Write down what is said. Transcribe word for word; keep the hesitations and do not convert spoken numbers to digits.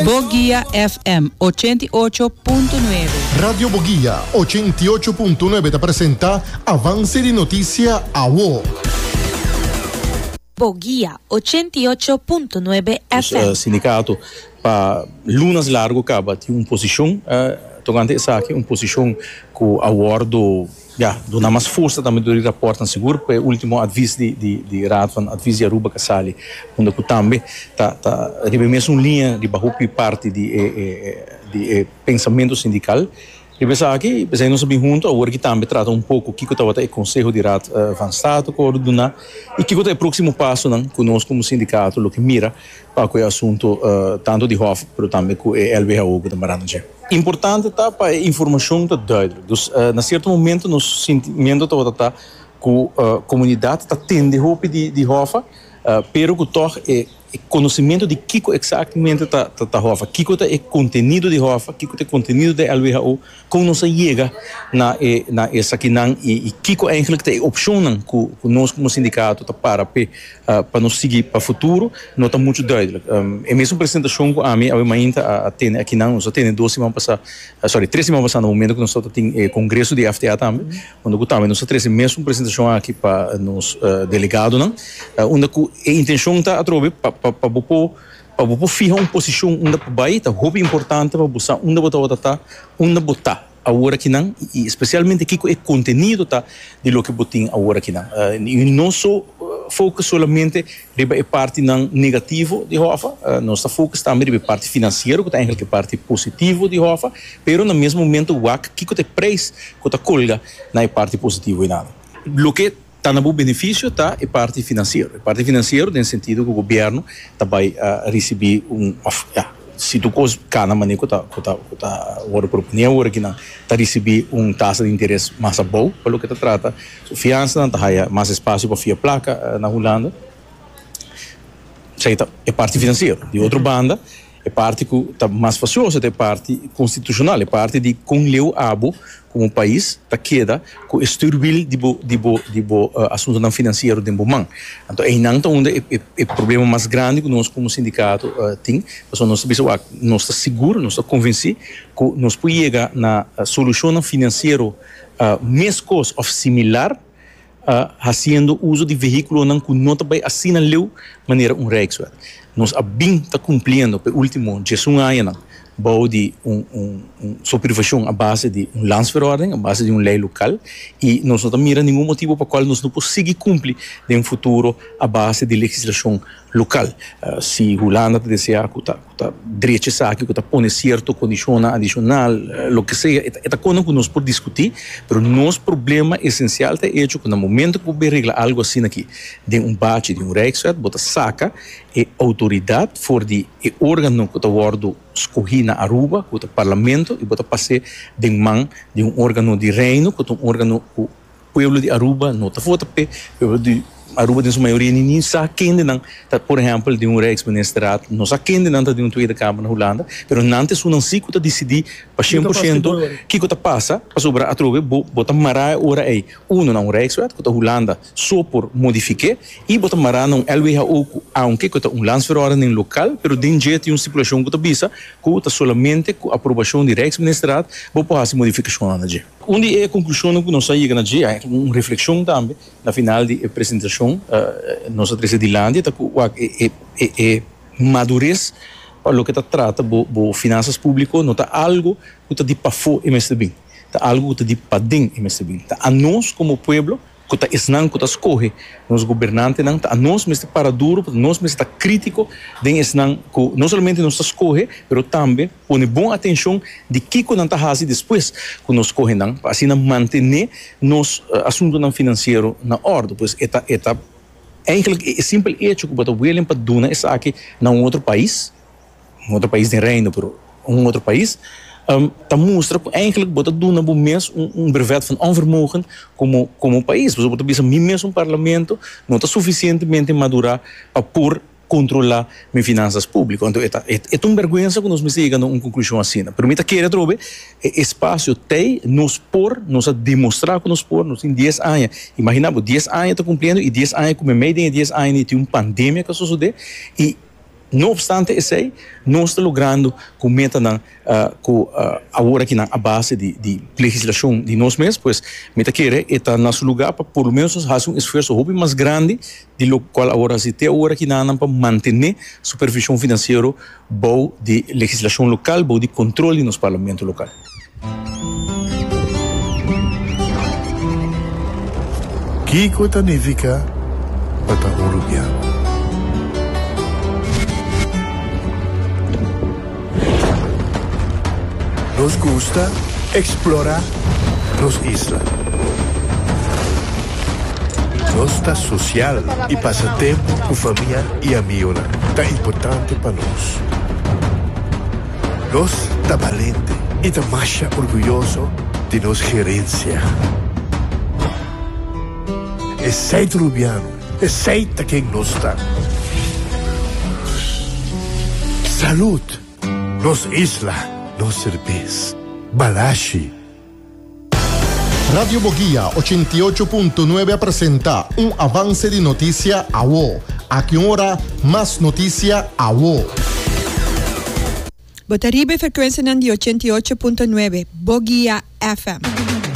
Boguía F M ochenta y ocho punto nueve. Radio Boguía ochenta y ocho punto nueve te presenta Avance de Noticia A W O. Boguía ochenta y ocho punto nueve F M. O uh, sindicato para lunas largo acaba de uma posição uh, tocante essa aqui uma posição com acordo ja do na mais força também do rapporto seguro para o último aviso de de de raad van advies Aruba Casali onde que também tá tá ribe mesmo linha de barro parte de de, de, de pensamento sindical. E pensar aqui, pensei nós bem junto, agora que também trata um pouco o que estava o Conselho de Raad uh, van Estado coordenar e que é o próximo passo, não, conosco como sindicato, o que mira para o assunto uh, tanto de H O F, mas também com o L B H O que Maranja. Importante tá para a informação tá duidelijk. Dus uh, na certo momento nos sentimento tá tá com a comunidade tá tende hope de de H O F, uh, pero que toch é conhecimento de que exatamente está tá tá H O F, que é conteúdo de H O F, que é conteúdo de L B H O, como nós chega na na essa que não e que eigenlijk é opção não que nós como sindicato tá para para para nos seguir para futuro, não tá muito duidelijk. Um, é mesmo apresentação com a mim, a mãe a tem aqui não, nós tem duas semanas passar, uh, sorry, três semanas passar no momento que nós só tem eh, congresso de F T A também, quando também nós três mesmo apresentação aqui para nos uh, delegado não, uh, onde a intenção tá a trobe para para bopo para bopo fijar uma posição onde vai tá muito importante para buscar onde botar tá onde botar agora que não e especialmente que é conteúdo tá de lo que botin agora que não uh, e não só uh, foco solamente riba a parte não negativo de H O F, uh, nós está foco também riba a parte financeira que tá eigenlijk a parte positivo de H O F, pero no mesmo momento o que que é preço que tá colga na parte positivo e nada lo que está no benefício tá é parte financeira. A parte financeira no sentido que o governo tá vai uh, receber um yeah, se tu cos cana maneco tá tá tá agora propõe agora que não tá receber um taxa de interesse mais boa pelo que tá trata fiança não tá há mais espaço para fiar placa uh, na Holanda. Sei tá é parte financeira. De outra banda é parte que está mais faciosa, é parte constitucional, é parte de com leu abo como país tá queda com esturbil de bo de bo de bo uh, assunto não financeiro de bomão. Então é não tá onde é, é, é problema mais grande que nós como sindicato uh, tem, mas nós sabemos nós está seguro, nós está convencido que nós podemos chegar na uh, solução financeira uh, mesmo coisa ou similar uh, fazendo uso de veículo não que não também assina leu maneira um Rijkswet. Nós bem está cumprindo pelo último dezenove anos bom de um, um, um supervisão à base de um landsverordening, à base de uma lei local e nós não temos nenhum motivo para qual nós não podemos seguir cumprir em um futuro à base de legislação local. Uh, se Holanda deseja que está direito aqui, que está põe certo condição adicional, uh, lo que seja, é coisa que nós podemos discutir, mas nosso problema essencial é hecho que no momento que você regla algo assim aqui, de um bate, de um Rijkswet, você saca e autoridade for de e órgão que está guardo escolhi na Aruba, que é o parlamento, e você passa de mão de um órgão de reino, que é um órgão que o povo de Aruba não está votando, o povo de Aruba tem sua maioria nem sabe quem não, por exemplo, de um Rijksministeraat, não sabe quem não está de um Tweede Kamer na Holanda, mas antes não se que decidir para cem por cento que que passa, para sobre a trobe, bota mará ora aí, um não Rijkswet, que a Holanda só por modificar, e bota mará não L B H O, aunque que um landsverordening local, mas de um jeito tem uma situação que bisa, que solamente com a aprovação de Rijksministeraat, pode fazer modificação na dia. Onde é a conclusão que nós saímos na dia, é uma reflexão também, na final de apresentação Uh, nossa terceira de Lândia tá é, é, é madurez para o que tá trata bo, bo finanças públicas não tá algo que tá de para fora e mais bem tá algo que tá de para dentro e mais bem tá a nós como povo que tá esnan que tá escorre nos governantes não tá a nós mas para duro nós mas tá crítico de esnan que não somente nós escorre mas também põe boa atenção de que que não tá fazendo depois que nós corre não assim manter nos uh, assunto não financeiro na ordem pois eta eta eigenlijk é simples hecho que você vai para duna essa aqui num outro país um outro país de reino por um outro país um, tá mostra que eigenlijk bota duna bo mes um, um brevet van onvermogen como como país você bota bisa mim mesmo um parlamento não está suficientemente madura para por controlar minhas finanças públicas. Então, é, é, é uma vergonha que nós me chegando a uma conclusão assim. Permita que ele trobe espaço tem nos por, nos demonstrar que nos por, nos em dez anos. Imaginamos, dez anos está cumprindo e dez anos como meio de dez anos tem uma pandemia que sucede e No obstante, esse não está logrando com meta na uh, com uh, agora aqui na a base de, de legislação de nós mesmos, pois meta querer está nosso lugar para por menos fazer um esforço hobby mais grande de lo qual agora se tem agora aqui na para manter supervisão financeira bom de legislação local, bom de controle nos parlamento local. Kiko significa para uruguaiano. Nos gusta explorar las islas. Nos está social y pasa tiempo con familia y amigos. Tan importante para nos. Nos está valiente y está más orgulloso de nos gerencia. Es ser uruguaiano, es ser quien nos está. Salud, nos isla. Nos cerveza, Balashi. Radio Boguía ochenta y ocho punto nueve presenta un avance de noticia a vos. A qué hora más noticia a vos. Botaribe frecuencia de ochenta y ocho punto nueve, Boguía F M.